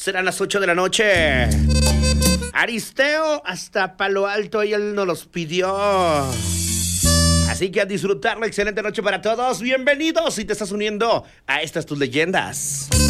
Serán las 8 de la noche. Aristeo hasta Palo Alto y él nos los pidió. Así que a disfrutar la excelente noche para todos. Bienvenidos si te estás uniendo a estas tus leyendas.